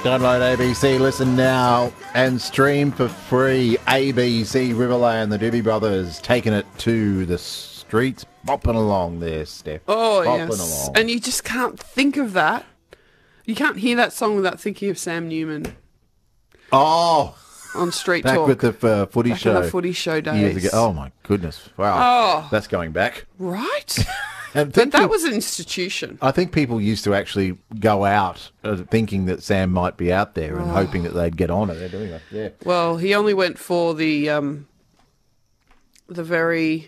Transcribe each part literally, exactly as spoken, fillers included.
Download A B C, listen now, and stream for free. A B C Riverland, the Doobie Brothers, taking it to the streets, bopping along there, Steph. Oh, bopping yes. along. And you just can't think of that. You can't hear that song without thinking of Sam Newman Oh, on Street back Talk. with the uh, footy Back show. in the footy show days. Years ago. Oh, my goodness. Wow. Oh. That's going back. Right? And But think that peop- was an institution. I think people used to actually go out uh, thinking that Sam might be out there and Oh. hoping that they'd get on it. They're doing it. Yeah. Well, he only went for the um, the very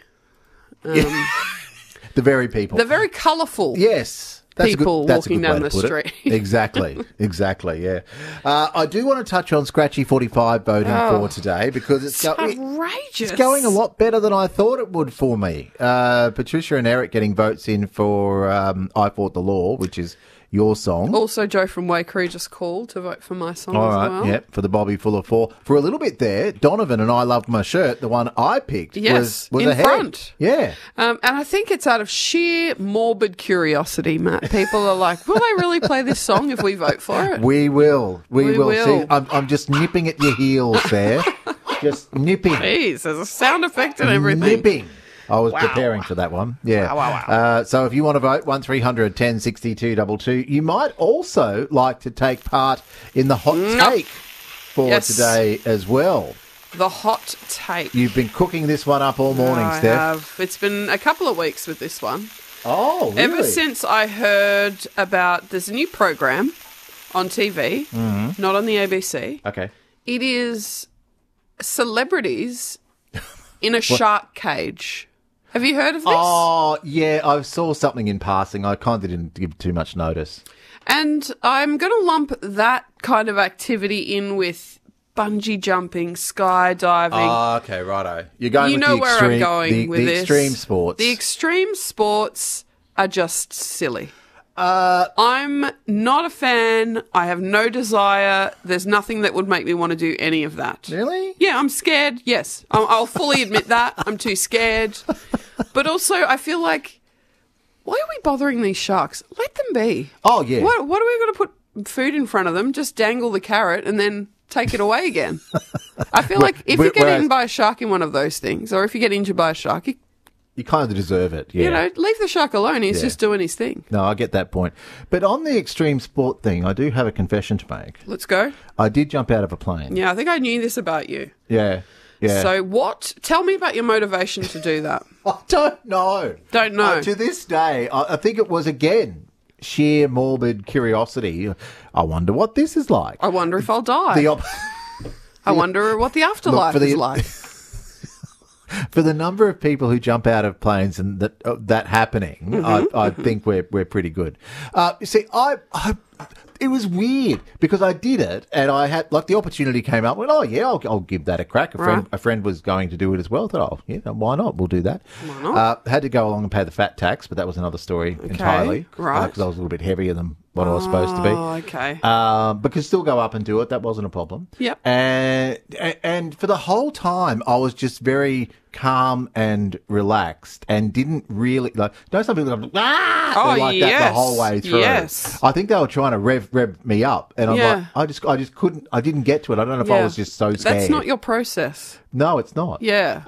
um, The very people. the very colourful. Yes. That's a people good, that's walking a good way down to the put it. street. Exactly, exactly, yeah. Uh, I do want to touch on Scratchy forty-five voting Oh, for today because it's, It's go- it- outrageous. it's going a lot better than I thought it would for me. Uh, Patricia and Eric getting votes in for um, I Fought the Law, which is your song. Also, Joe from Waikerie just called to vote for my song All as right, well. yep, for the Bobby Fuller Four. For a little bit there, Donovan and I Loved My Shirt, the one I picked, Yes, was, was in ahead. front. Yeah. Um, and I think it's out of sheer morbid curiosity, Matt. People are like, will they really play this song if we vote for it? We will. We, We will. will. See, I'm, I'm just nipping at your heels there. Just nipping. Jeez, there's a sound effect and everything. Nipping. I was Wow. preparing for that one. Yeah. Wow, wow, wow. Uh, so if you want to vote, one three hundred ten sixty-two two two. You might also like to take part in the hot No. take for Yes. today as well. The hot take. You've been cooking this one up all morning, I Steph. have. It's been a couple of weeks with this one. Oh, really? Ever since I heard about there's a new program on T V, Mm-hmm. not on the A B C. Okay. It is celebrities in a shark cage. Have you heard of this? Oh, yeah, I saw something in passing. I kind of didn't give too much notice. And I'm going to lump that kind of activity in with bungee jumping, skydiving. Oh, okay, righto. You're going you with know the where extreme, I'm going the, with the this. extreme sports. The extreme sports are just silly. uh, I'm not a fan. I have no desire. There's nothing that would make me want to do any of that. really? Yeah, I'm scared. Yes, I'll, I'll fully admit that. I'm too scared. But also, I feel like, why are we bothering these sharks? Let them be. Oh, yeah. What, what are we going to put food in front of them? Just dangle the carrot and then take it away again. I feel like if you get Whereas- eaten by a shark in one of those things, or if you get injured by a shark, you, You kind of deserve it, yeah. you know, leave the shark alone. He's Yeah. just doing his thing. No, I get that point. But on the extreme sport thing, I do have a confession to make. Let's go. I did jump out of a plane. Yeah, I think I knew this about you. Yeah. Yeah. So what? Tell me about your motivation to do that. I don't know. Don't know. Uh, to this day, I, I think it was, again, sheer morbid curiosity. I wonder what this is like. I wonder if I'll die. The op- I wonder what the afterlife for the- is like. For the number of people who jump out of planes and that uh, that happening, Mm-hmm. I, I think we're we're pretty good. Uh, you see, I, I it was weird because I did it and I had like the opportunity came up. Well, oh yeah, I'll, I'll give that a crack. A friend Right. a friend was going to do it as well. I thought, oh yeah, why not? We'll do that. Why not? Uh, had to go along and pay the fat tax, but that was another story entirely. right. Because I was a little bit heavier than what I was supposed to be. Oh, okay. Um, but could still go up and do it. That wasn't a problem. Yep. And and for the whole time, I was just very calm and relaxed, and didn't really like. You know, some people go ah, Oh, They're like that yes. the whole way through. Yes. I think they were trying to rev rev me up, and I'm Yeah. like, I just I just couldn't. I didn't get to it. I don't know if I Yeah. was just so scared. That's not your process. No, it's not. Yeah.